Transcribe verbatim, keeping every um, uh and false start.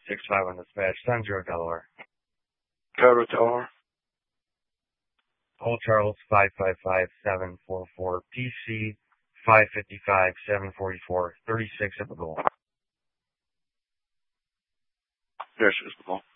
six five on dispatch, Sun Zero, Delaware. Tower, Delaware. Old Charles, five five five seven four four, P C, five fifty-five seven forty-four, thirty-six at the goal. There's the goal.